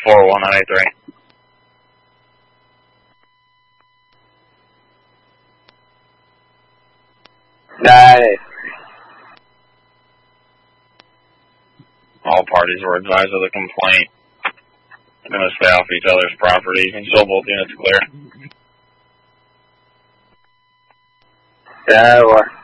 41983. Nice. All parties were advised of the complaint. They're going to stay off each other's property. You can show both units clear. Yeah, well.